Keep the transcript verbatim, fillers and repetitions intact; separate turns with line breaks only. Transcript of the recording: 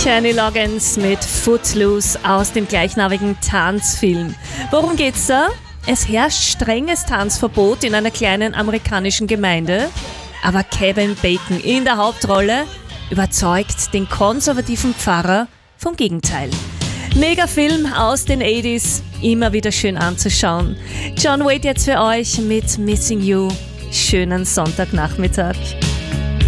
Kenny Loggins mit Footloose aus dem gleichnamigen Tanzfilm. Worum geht's da? Es herrscht strenges Tanzverbot in einer kleinen amerikanischen Gemeinde, aber Kevin Bacon in der Hauptrolle überzeugt den konservativen Pfarrer vom Gegenteil. Megafilm aus den achtziger, immer wieder schön anzuschauen. John Waite jetzt für euch mit Missing You. Schönen Sonntagnachmittag.